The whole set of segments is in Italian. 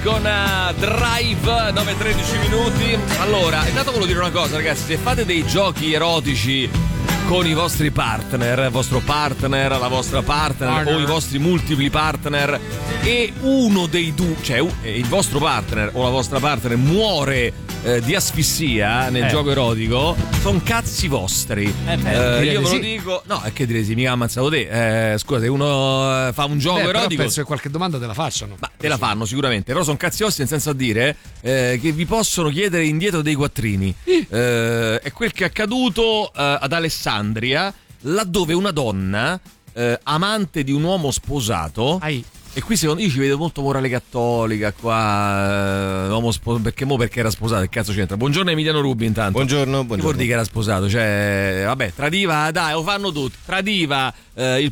con Drive, 9:13 minuti. Allora, intanto volevo dire una cosa, ragazzi, se fate dei giochi erotici con i vostri partner, il vostro partner, la vostra partner o i vostri multipli partner, e uno dei due, cioè il vostro partner o la vostra partner muore di asfissia nel gioco erotico, sono cazzi vostri. Io ve lo dico. No, è che direi sì, mica ha ammazzato te. Scusa, se uno fa un gioco erotico, però penso che qualche domanda te la facciano. Ma te la fanno sicuramente, però sono cazzi vostri, nel senso a dire che vi possono chiedere indietro dei quattrini. È quel che è accaduto ad Alessandria, laddove una donna amante di un uomo sposato. E qui secondo io ci vedo molto morale cattolica qua, perché era sposato, che cazzo c'entra? Buongiorno Emiliano Rubi intanto. Buongiorno. Che vuol dire che era sposato? Cioè, vabbè, tradiva, dai, lo fanno tutti. Tradiva la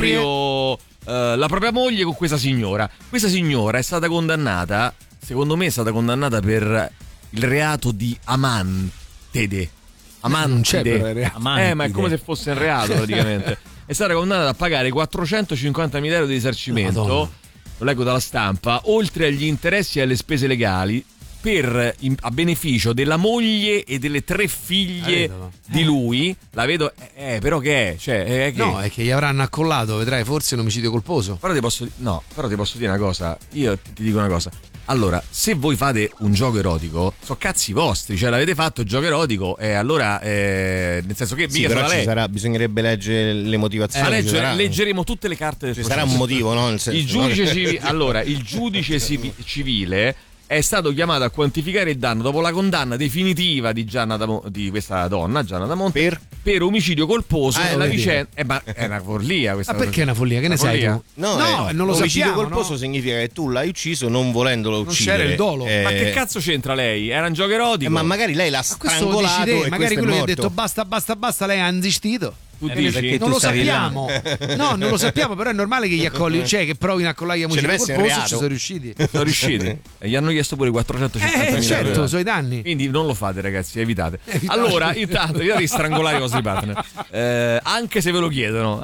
propria moglie con questa signora. Questa signora è stata condannata, secondo me è stata condannata per il reato di amantide. Amantide. Ma è come se fosse un reato praticamente. È stata condannata a pagare 450.000 euro di risarcimento, lo leggo dalla stampa, oltre agli interessi e alle spese legali, a beneficio della moglie e delle 3 figlie di lui. La vedo, però che è? Cioè, è che... No, è che gli avranno accollato, vedrai, forse un omicidio colposo. Però ti posso dire una cosa, io ti dico una cosa. Allora, se voi fate un gioco erotico, so cazzi vostri, cioè l'avete fatto il gioco erotico e allora nel senso che sì, però bisognerebbe leggere le motivazioni. Leggeremo tutte le carte del processo. Sarà un motivo, no? Nel senso, il giudice civile è stato chiamato a quantificare il danno dopo la condanna definitiva di questa donna, Gianna Damonte, per omicidio colposo nella vicenda. Ma è una follia questa cosa. Perché è una follia? Che ne sai tu? No, non lo omicidio colposo significa che tu l'hai ucciso non volendolo uccidere. Non c'era il dolo. Ma che cazzo c'entra lei? Era un gioco erotico. Ma magari lei l'ha strangolato e magari quello che ha detto basta, lei ha insistito. Non lo sappiamo. No, non lo sappiamo, però è normale che gli accolli, cioè che provino a collargli a omicidio colposo, ci sono riusciti. E gli hanno chiesto pure 450.000 certo, euro. Suoi danni. Quindi non lo fate, ragazzi, evitate. Allora, intanto evitate di strangolare i vostri partner. Anche se ve lo chiedono.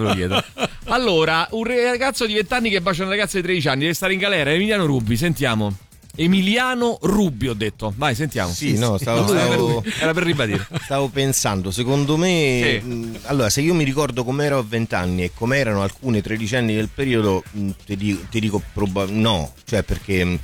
Allora, un ragazzo di 20 anni che bacia una ragazza di 13 anni deve stare in galera. Emiliano Rubi, sentiamo. Emiliano Rubi, ho detto. Vai, sentiamo. Era per ribadire. Stavo pensando, secondo me allora, se io mi ricordo com'ero a 20 anni e com'erano alcune tredicenni del periodo, ti dico no, cioè perché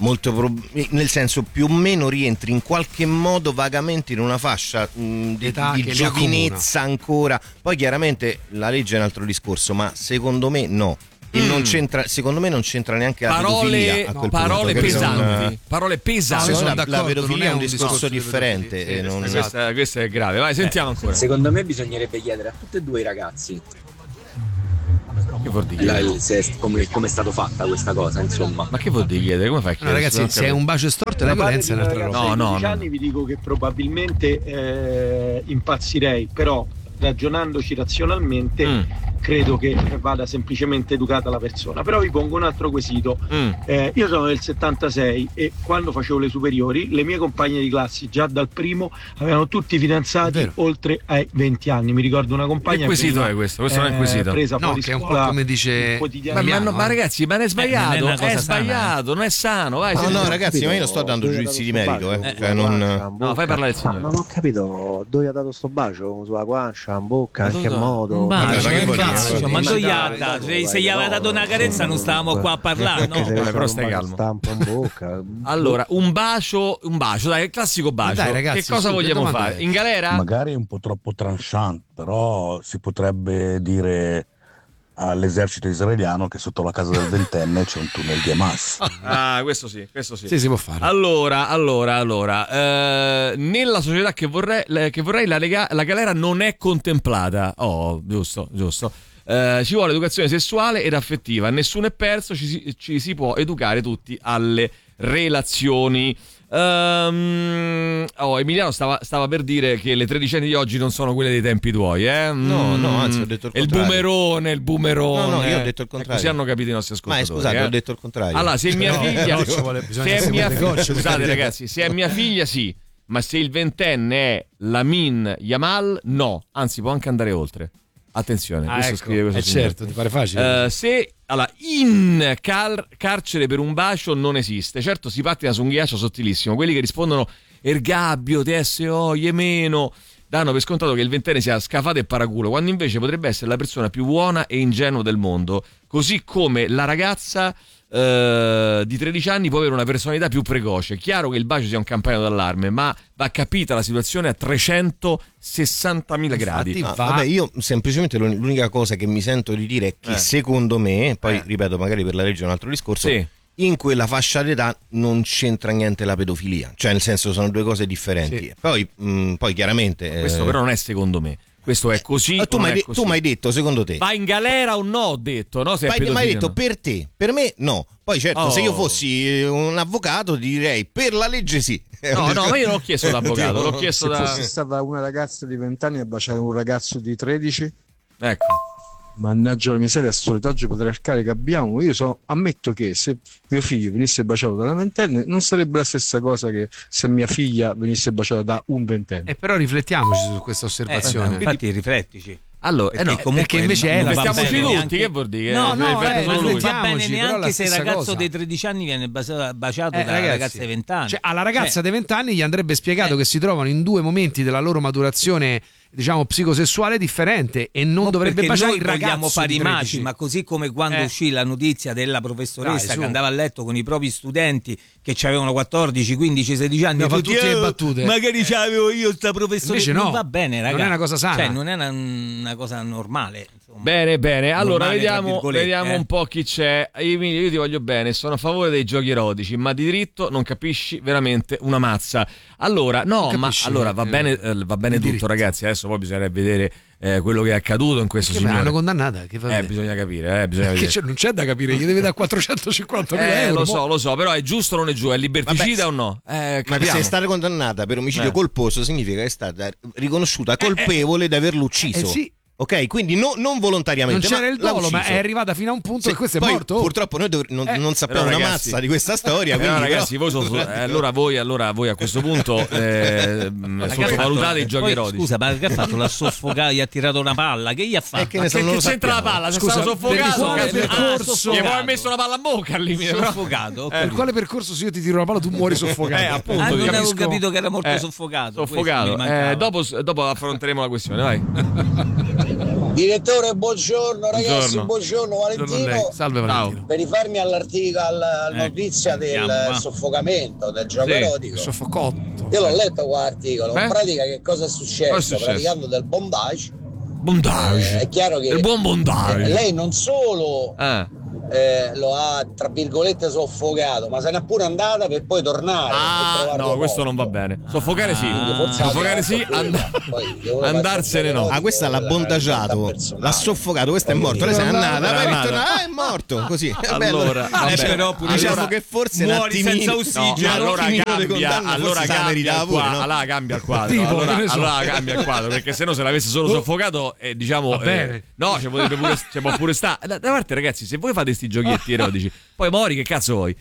nel senso più o meno rientri in qualche modo vagamente in una fascia di giovinezza ancora. Poi chiaramente la legge è un altro discorso, ma secondo me no. E non c'entra, secondo me non c'entra neanche la pedofilia a quel parole punto, pesanti. Parole pesanti. La pedofilia è un discorso differente. Questo è grave. Vai, sentiamo ancora. Secondo me bisognerebbe chiedere a tutti e due i ragazzi che vuol dire? Come è stata fatta questa cosa, insomma. Ma che vuol dire chiedere? Come fai a chiedere? Ragazzi, se è un bacio storto la violenza è un'altra cosa. No. Anni vi dico che probabilmente impazzirei, però ragionandoci razionalmente credo che vada semplicemente educata la persona. Però vi pongo un altro quesito. Io sono del 76 e quando facevo le superiori le mie compagne di classe già dal primo avevano tutti fidanzati oltre ai 20 anni. Mi ricordo una compagna. Che quesito è questo? Questo non è quesito. Presa fuori che è un scuola, po' come dice ma ragazzi, ma è sbagliato, è sbagliato, non è sano. Vai, no ragazzi, ma io non sto dando giudizi di merito, No, fai parlare il signore. Non ho capito dove ha dato sto bacio, sulla guancia, in bocca, in che modo? Ma tu se gli aveva dato una carezza non stavamo qua a parlare, no? Però stai calmo. Stampo in bocca. Allora, un bacio, dai, il classico bacio. Dai, ragazzi, che cosa vogliamo fare? In galera? Magari è un po' troppo tranchant, però si potrebbe dire all'esercito israeliano che sotto la casa del ventenne c'è un tunnel di Hamas. Questo sì. Sì, si può fare. Allora, nella società che vorrei la galera non è contemplata. Giusto. Ci vuole educazione sessuale ed affettiva. Nessuno è perso, ci si può educare tutti alle relazioni. Emiliano stava per dire che le tredicenni di oggi non sono quelle dei tempi tuoi, No, anzi ho detto il contrario. Il boomerone. No, io ho detto il contrario. Così hanno capito i nostri ascoltatori. Ma scusate, ho detto il contrario. Allora, se mia figlia scusate ragazzi, se è mia figlia sì, ma se il ventenne è Lamin Yamal no, anzi può anche andare oltre. Attenzione, questo ecco. scrive questo signore. Certo, ti pare facile. Se allora, in carcere per un bacio non esiste. Certo, si pattina su un ghiaccio sottilissimo. Quelli che rispondono ergabbio, TSO, Iemeno danno per scontato che il ventenne sia scafato e paraculo, quando invece potrebbe essere la persona più buona e ingenua del mondo, così come la ragazza di 13 anni può avere una personalità più precoce. Chiaro che il bacio sia un campanello d'allarme, ma va capita la situazione a 360.000 gradi. Vabbè, io semplicemente l'unica cosa che mi sento di dire è che secondo me, poi ripeto, magari per la legge è un altro discorso, sì, in quella fascia d'età non c'entra niente la pedofilia, cioè nel senso sono due cose differenti. Sì. Poi chiaramente questo però non è secondo me. Questo è così. Tu mi hai detto, secondo te? Va in galera o no? Ho detto, no? Se è Ma hai detto no. Per te, per me no. Poi certo, se io fossi un avvocato ti direi per la legge sì. No, ma io non l'ho chiesto l'avvocato, l'ho chiesto se fosse stata una ragazza di 20 anni a baciare un ragazzo di 13. Ecco. Mannaggia la miseria, questo retaggio patriarcale che abbiamo. Ammetto che se mio figlio venisse baciato da una ventenne non sarebbe la stessa cosa che se mia figlia venisse baciata da un ventenne. Però riflettiamoci su questa osservazione. Infatti riflettici. Allora, no, perché invece è la stiamoci tutti, che vuol dire? No, non va bene però neanche se il ragazzo cosa. dei 13 anni viene baciato dalla ragazza dei 20 anni. Cioè, alla ragazza dei 20 anni gli andrebbe spiegato che si trovano in due momenti della loro maturazione, diciamo, psicosessuale differente, e non dovrebbe baciare il ragazzo. Vogliamo fare i maci, ma così come quando uscì la notizia della professoressa che andava a letto con i propri studenti che avevano 14, 15, 16 anni, fa tutte le battute. Magari c'avevo io sta professoressa. Invece no, non va bene, ragazzi. Non è una cosa sana. Cioè, non è una cosa normale. Insomma. Bene. Allora normale, vediamo un po' chi c'è. Emilio, io ti voglio bene, sono a favore dei giochi erotici, ma di diritto non capisci veramente una mazza. Allora, va bene tutto, ragazzi. Adesso poi bisognerebbe vedere quello che è accaduto in questo signore. L'hanno condannata? Bisogna capire. Perché non c'è da capire, gli deve dare 450.000 euro. Lo so, però è giusto o non è giusto? È liberticida o no? Ma se è stata condannata per omicidio colposo significa che è stata riconosciuta colpevole di averlo ucciso. Sì. Ok, quindi non volontariamente. Non c'era il dolo, ma è arrivata fino a un punto che questo è morto. Purtroppo noi non sappiamo una mazza di questa storia. Ragazzi, allora voi a questo punto sottovalutate i giochi erotici. Scusa, ma che ha fatto? L'ha soffocato, gli ha tirato una palla. Che gli ha fatto? Che c'entra la palla? Se stava soffocato, gli poi messo una palla a bocca al limite. Soffocato. Per quale percorso, se io ti tiro una palla tu muori soffocato? Appunto. Non avevo capito che era morto soffocato. Dopo affronteremo la questione, vai. Direttore, buongiorno ragazzi, buongiorno Valentino. Salve Valentino. Per rifarmi all'articolo, alla notizia del soffocamento, del gioco erotico. Soffocotto. Io l'ho letto quell'articolo, in pratica che cosa è successo? Praticando del bondage. È chiaro che il buon bondage. Lei non solo lo ha tra virgolette soffocato, ma se n'è pure andata per poi tornare. No, questo non va bene. Soffocare sì, andarsene no. Questa l'ha bondagiato, l'ha soffocato, questo è morto. Lei se n'è andata, è morto. Così. Allora, però diciamo che forse muori senza ossigeno. Allora cambia il quadro. Allora cambia il quadro, perché se no se l'avesse solo soffocato, diciamo, no, ci può pure stare. Da parte, ragazzi, se voi fate sti giochietti erotici, poi mori, che cazzo vuoi?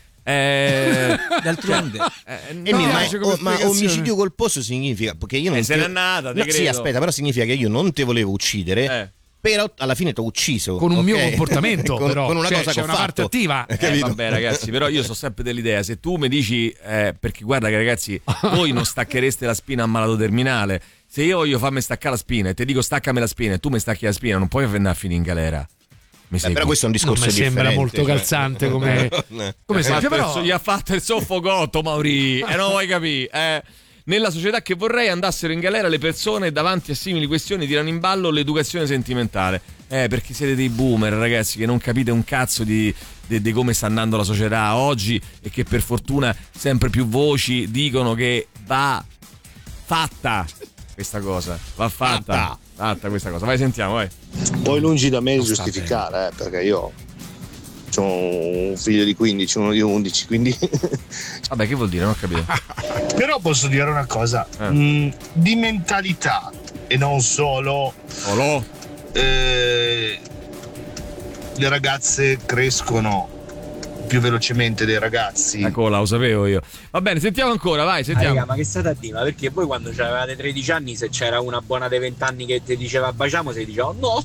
D'altronde ma omicidio colposo significa, perché io non se n'è andata, sì, aspetta, però significa che io non te volevo uccidere, però alla fine ti ho ucciso con un mio comportamento, con una cosa che ho una fatto. parte attiva. Vabbè, ragazzi, però io so sempre dell'idea, se tu mi dici perché guarda che ragazzi, voi non stacchereste la spina a malato terminale. Se io voglio farmi staccare la spina e ti dico staccami la spina e tu mi stacchi la spina, non puoi andare a finire in galera. Però questo è un discorso differente. Sembra molto calzante come esempio, però gli ha fatto il soffocotto, Mauri, e non vuoi capire. Nella società che vorrei andassero in galera le persone davanti a simili questioni tirano in ballo l'educazione sentimentale. Perché siete dei boomer, ragazzi, che non capite un cazzo di come sta andando la società oggi, e che per fortuna sempre più voci dicono che va fatta questa cosa, va fatta questa cosa. Vai, sentiamo, vai. Poi lungi da me giustificare, perché io ho un figlio di 15, uno di 11, quindi vabbè, che vuol dire? Non ho capito. Però posso dire una cosa, di mentalità e non solo le ragazze crescono più velocemente dei ragazzi. Ecco, lo sapevo io. Va bene, sentiamo ancora, vai, sentiamo. Raga, ma che state a dire? Ma perché voi quando avevate 13 anni, se c'era una buona dei 20 anni che ti diceva baciamo, sei diceva no,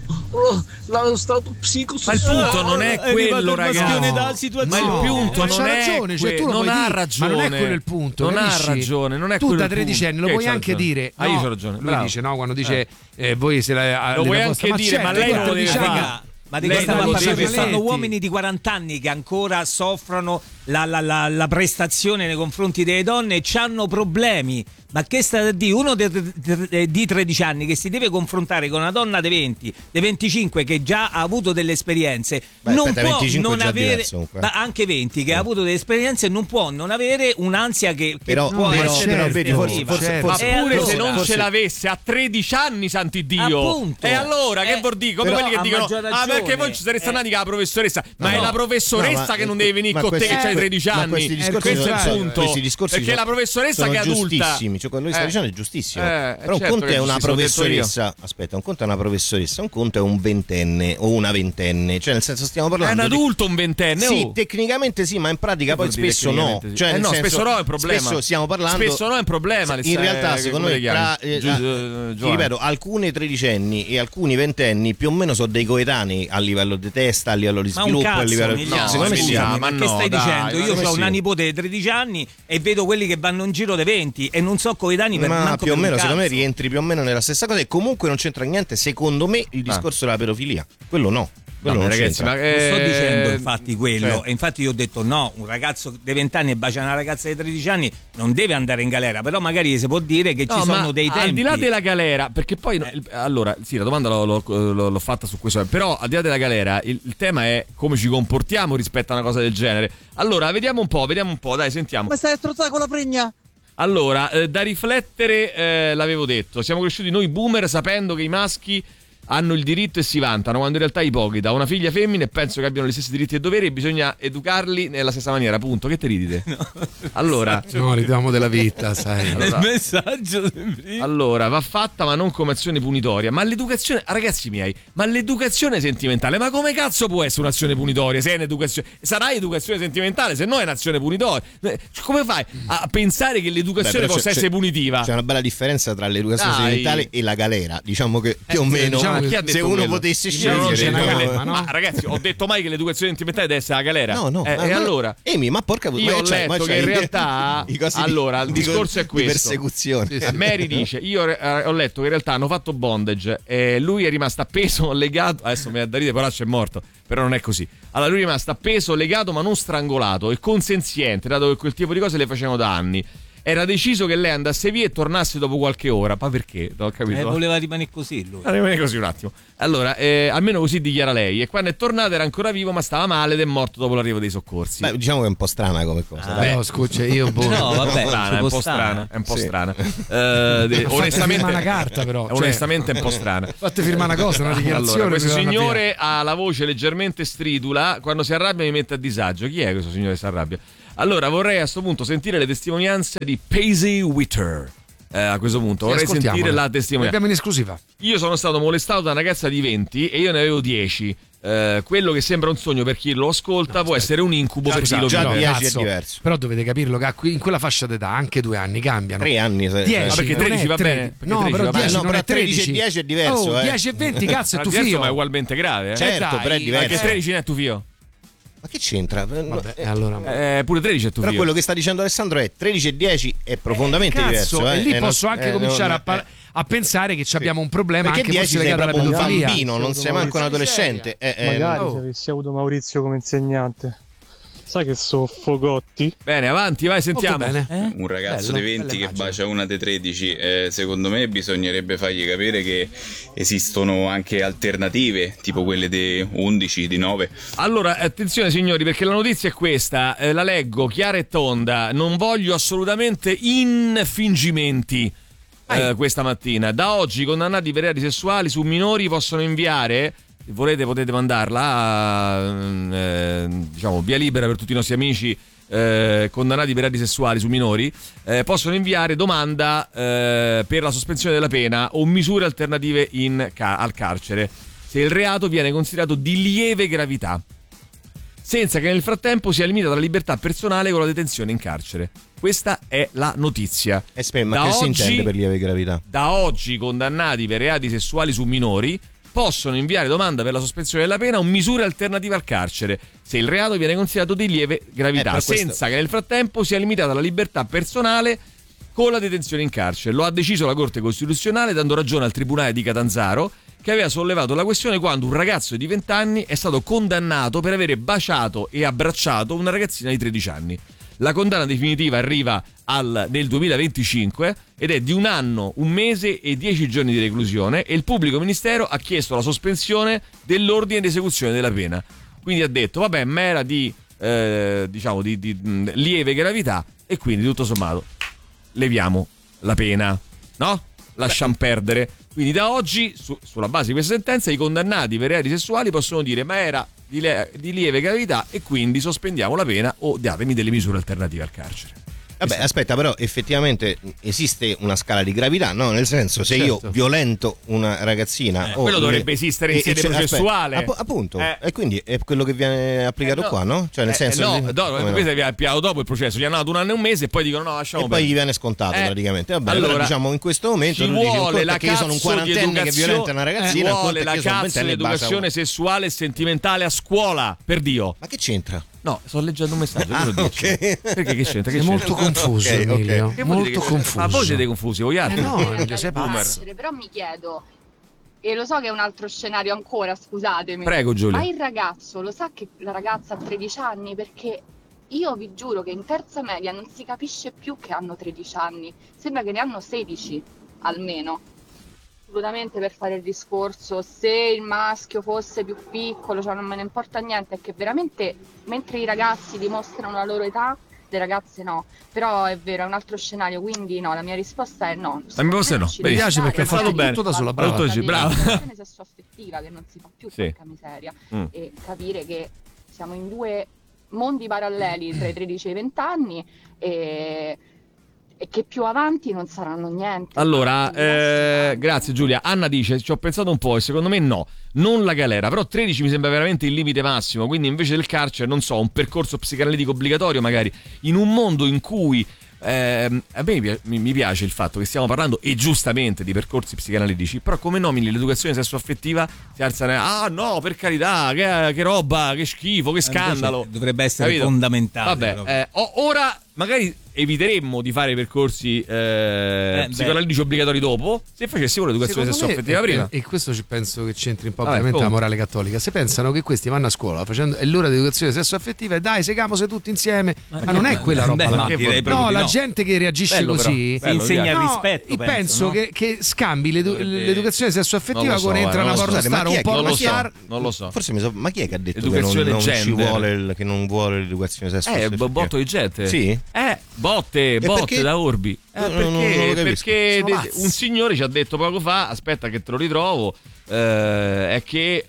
lo stato psicosessuale. Ma il punto non è quello, ragazzi. Ma il punto non è ragione, cioè tu non ha dire, ragione. Ma non è quello il punto. Non capisci? ha ragione, non è tu quello da il 13 anni lo puoi anche dire. Ah, io c'ho ragione. Lui dice no, quando dice voi se la lo puoi anche dire, ma lei non lo deve fare. Ma di cosa stiamo parlando? Sono uomini di 40 anni che ancora soffrono la prestazione nei confronti delle donne e hanno problemi. Ma che sta a dire? Uno di 13 anni che si deve confrontare con una donna di 20, di 25 che già ha avuto delle esperienze, non può non avere, ma anche 20 che ha avuto delle esperienze, non può non avere un'ansia che però, può essere vedi, forse ma pure allora, se non ce l'avesse a 13 anni, santi Dio, appunto, e allora che vuol dire? Come quelli che dicono perché voi ci sareste andati con la professoressa, ma è la professoressa che non deve venire con te che c'hai 13 anni, questo è il punto, perché la professoressa che è adulta, cioè, quello che stai dicendo è giustissimo. Però un conto è una professoressa. Aspetta, un conto è una professoressa, un conto è un ventenne o una ventenne. Cioè, nel senso, stiamo parlando. È un adulto, un ventenne. Sì, tecnicamente sì, ma in pratica poi spesso no. Cioè, no, senso, spesso no è un problema. Spesso stiamo parlando. Spesso no è un problema. In realtà, secondo me, ti ripeto, alcune tredicenni e alcuni ventenni più o meno sono dei coetanei a livello di testa, a livello di sviluppo, a livello di. Secondo me sì. Ma che stai dicendo? Io ho una nipote di 13 anni e vedo quelli che vanno in giro dei 20 e non so coetanei. Ma più o meno secondo me rientri più o meno nella stessa cosa e comunque non c'entra niente secondo me il discorso della pedofilia, quello no. No, ragazzi, ma non sto dicendo infatti quello, e infatti io ho detto no, un ragazzo di 20 anni e bacia una ragazza di 13 anni non deve andare in galera, però magari si può dire che ci sono dei tempi. Al di là della galera, perché poi allora sì, la domanda l'ho fatta su questo, però al di là della galera il tema è come ci comportiamo rispetto a una cosa del genere. Allora vediamo un po', dai, sentiamo. Ma stai strozzata con la pregna? Allora, da riflettere, l'avevo detto, siamo cresciuti noi boomer sapendo che i maschi hanno il diritto e si vantano, quando in realtà è ipocrita. Ho una figlia femmina e penso che abbiano gli stessi diritti e doveri e bisogna educarli nella stessa maniera, punto. Che te ridi te? No. Allora, no, ridiamo della vita, sai. Allora, il messaggio allora, va fatta ma non come azione punitoria. Ma l'educazione, ragazzi miei, ma l'educazione sentimentale, ma come cazzo può essere un'azione punitoria? Se è un'educazione, sarà educazione sentimentale, se no è un'azione punitoria. Come fai a pensare che l'educazione possa essere punitiva? C'è una bella differenza tra l'educazione sentimentale e la galera, diciamo che più o meno, diciamo, se uno quello? potesse scegliere, ma ragazzi, ho detto mai che l'educazione sentimentale deve essere la galera? No. E allora? Ma porca puttana, io ho letto che in realtà allora il discorso è questo. Persecuzione. Mary dice: io ho letto che in realtà hanno fatto bondage e lui è rimasto appeso, legato. Adesso mi ha da ridere, però c'è morto. Però non è così. Allora lui è rimasto appeso, legato ma non strangolato e consenziente, dato che quel tipo di cose le facevano da anni. Era deciso che lei andasse via e tornasse dopo qualche ora. Ma perché? Non ho capito. Voleva rimanere così lui. Rimanere così un attimo. Allora, almeno così dichiara lei. E quando è tornato era ancora vivo, ma stava male ed è morto dopo l'arrivo dei soccorsi. Beh, diciamo che è un po' strana come cosa. No, scusa, io no, vabbè, è un po' strana. È un po' strana. Onestamente, una carta, però. Onestamente, è un po' strana. Fate firmare una cosa, una dichiarazione. Allora, questo signore ha la voce leggermente stridula. Quando si arrabbia mi mette a disagio. Chi è questo signore che si arrabbia? Allora vorrei a questo punto sentire le testimonianze di Paisley Witter. A questo punto vorrei sentire la testimonianza. Abbiamo in esclusiva. Io sono stato molestato da una ragazza di 20 e io ne avevo 10. Quello che sembra un sogno per chi lo ascolta può essere un incubo per chi lo vive. 10 è diverso. Però dovete capirlo che in quella fascia d'età anche 2 anni cambiano. 3 anni. 10, ma perché 13 va bene? No, però 10 non è 13 e 10 è diverso. 10 e 20 cazzo è tuo figlio. Ma è ugualmente grave. Certo, però è diverso. Perché 13 non è tuo figlio. Ma che c'entra? Vabbè, allora... pure 13 è tuo Però figlio. quello che sta dicendo Alessandro è 13 e 10 è profondamente diverso. E lì posso anche cominciare a pensare che abbiamo un problema perché anche 10 legato alla pedofilia. Un bambino, non sei manco un adolescente. Magari se avessi avuto Maurizio come insegnante. Sai che sono Fogotti? Bene, avanti, vai, sentiamo. Bene. Un ragazzo di 20 che bacia una di 13, secondo me bisognerebbe fargli capire che esistono anche alternative, tipo quelle di 11, di 9. Allora, attenzione signori, perché la notizia è questa, la leggo chiara e tonda, non voglio assolutamente infingimenti. Questa mattina, da oggi condannati per reati sessuali su minori possono inviare, volete potete mandarla diciamo via libera per tutti i nostri amici condannati per reati sessuali su minori, possono inviare domanda per la sospensione della pena o misure alternative al carcere se il reato viene considerato di lieve gravità. senza che nel frattempo sia limitata la libertà personale con la detenzione in carcere. Questa è la notizia. Ma che si intende per lieve gravità? Da oggi condannati per reati sessuali su minori possono inviare domanda per la sospensione della pena o misure alternative al carcere se il reato viene considerato di lieve gravità, senza che nel frattempo sia limitata la libertà personale con la detenzione in carcere. Lo ha deciso la Corte Costituzionale, dando ragione al Tribunale di Catanzaro, che aveva sollevato la questione quando un ragazzo di 20 anni è stato condannato per avere baciato e abbracciato una ragazzina di 13 anni. La condanna definitiva arriva nel 2025 ed è di 1 anno, 1 mese e 10 giorni di reclusione, e il pubblico ministero ha chiesto la sospensione dell'ordine di esecuzione della pena. Quindi ha detto vabbè, ma era di lieve gravità, e quindi tutto sommato leviamo la pena, no? Lasciamo perdere. Quindi da oggi, sulla base di questa sentenza, i condannati per reati sessuali possono dire ma era di lieve gravità e quindi sospendiamo la pena o datemi delle misure alternative al carcere. Vabbè, aspetta, però effettivamente esiste una scala di gravità, no? Nel senso, se io violento una ragazzina quello dovrebbe esistere in sede processuale. Appunto, e quindi è quello che viene applicato qua, no? Cioè nel senso questo viene applicato dopo il processo, gli hanno dato 1 anno e 1 mese e poi dicono no, lasciamo poi gli viene scontato praticamente. Vabbè, allora diciamo in questo momento ci vuole la che io sono un quarantenne che violenta una ragazzina, vuole la cazzo di educazione sessuale e sentimentale a scuola, per Dio. Ma che c'entra? No, sto leggendo un messaggio. Okay. Perché che c'entra? È molto confuso, Emilio. Molto confuso. Ma voi siete confusi, voi altri? No, sei boomer. Però mi chiedo, e lo so che è un altro scenario ancora, scusatemi. Prego, Giulia. Ma il ragazzo lo sa che la ragazza ha 13 anni? Perché io vi giuro che in terza media non si capisce più che hanno 13 anni. Sembra che ne hanno 16, almeno. Assolutamente, per fare il discorso, se il maschio fosse più piccolo, cioè non me ne importa niente, è che veramente mentre i ragazzi dimostrano la loro età, le ragazze no. Però è vero, è un altro scenario, quindi no, la mia risposta è no. La mia risposta è no. Mi piace perché ha fatto bene. Tutto da sola, brava. Brava. Relazione sessuaffettiva che non si fa più, porca miseria. E capire che siamo in 2 mondi paralleli tra i 13 e i 20 anni e che più avanti non saranno niente. Allora, grazie Giulia. Anna dice, ci ho pensato un po' e secondo me no, non la galera, però 13 mi sembra veramente il limite massimo, quindi invece del carcere, non so, un percorso psicanalitico obbligatorio magari, in un mondo in cui a me mi piace il fatto che stiamo parlando, e giustamente, di percorsi psicanalitici, però come nomini l'educazione sessuaffettiva si alzano, no, per carità, che roba, che schifo, che scandalo. Dovrebbe essere fondamentale. Vabbè, ora magari eviteremmo di fare i percorsi psicoanalitici obbligatori dopo se facessimo l'educazione sessuaffettiva prima. E questo penso che c'entri un po' veramente la morale cattolica. Se pensano che questi vanno a scuola facendo è l'ora di educazione sessuaffettiva e dai, segamos tutti insieme, ma non è quella roba là. No, la gente che reagisce così si insegna il rispetto. Penso che scambi l'educazione sessuaffettiva con entra una pornostar un po' non lo so. Forse ma chi è che ha detto che non vuole l'educazione sessuaffettiva? Botto di gente. Sì. Botte da Orbi. Perché un signore ci ha detto poco fa, aspetta che te lo ritrovo, è che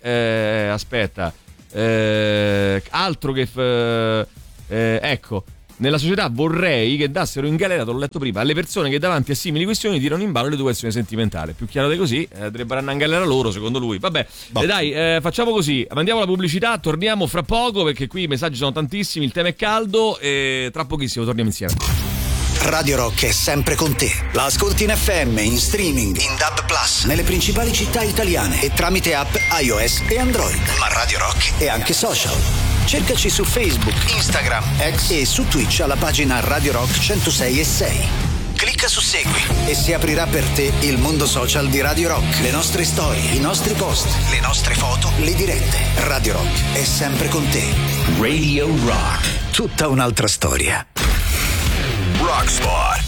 altro che ecco, nella società vorrei che dassero in galera, te l'ho letto prima, alle persone che davanti a simili questioni tirano in ballo l'educazione sentimentale. Più chiaro di così, dovrebbero andare in galera loro, secondo lui. Vabbè, dai, facciamo così, mandiamo la pubblicità, torniamo fra poco perché qui i messaggi sono tantissimi, il tema è caldo e tra pochissimo torniamo insieme. Radio Rock è sempre con te. La ascolti in FM, in streaming, in DAB+, nelle principali città italiane e tramite app iOS e Android. Ma Radio Rock è anche social. Cercaci su Facebook, Instagram, X e su Twitch alla pagina Radio Rock 106.6. Clicca su Segui e si aprirà per te il mondo social di Radio Rock. Le nostre storie, i nostri post, le nostre foto, le dirette. Radio Rock è sempre con te. Radio Rock. Tutta un'altra storia. Rockstar.